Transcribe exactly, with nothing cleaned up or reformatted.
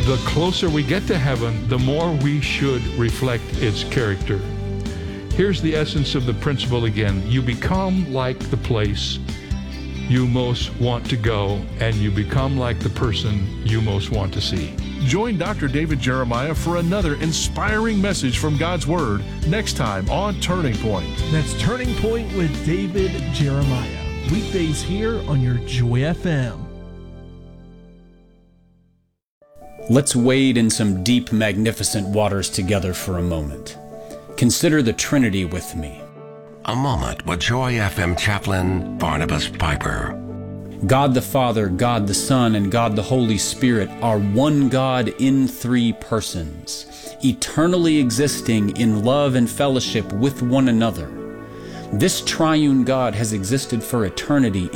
the closer we get to heaven, the more we should reflect its character. Here's the essence of the principle again. You become like the place you most want to go, and you become like the person you most want to see. Join Doctor David Jeremiah for another inspiring message from God's Word next time on Turning Point. That's Turning Point with David Jeremiah. Weekdays here on your Joy F M. Let's wade in some deep, magnificent waters together for a moment. Consider the Trinity with me. A moment with Joy F M chaplain Barnabas Piper. God the Father, God the Son, and God the Holy Spirit are one God in three persons, eternally existing in love and fellowship with one another. This triune God has existed for eternity